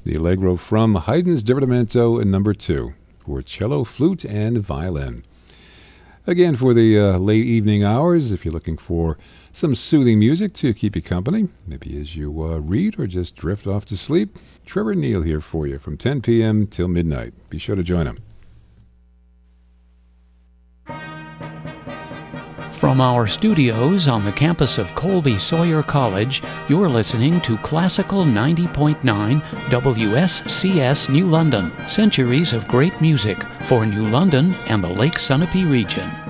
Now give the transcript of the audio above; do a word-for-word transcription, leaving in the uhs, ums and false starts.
the Allegro from Haydn's Divertimento number two for cello, flute, and violin. Again, for the uh, late evening hours, if you're looking for some soothing music to keep you company, maybe as you uh, read or just drift off to sleep, Trevor Neal here for you from ten p.m. till midnight. Be sure to join him. From our studios on the campus of Colby Sawyer College, you're listening to Classical ninety point nine W S C S New London, centuries of great music for New London and the Lake Sunapee region.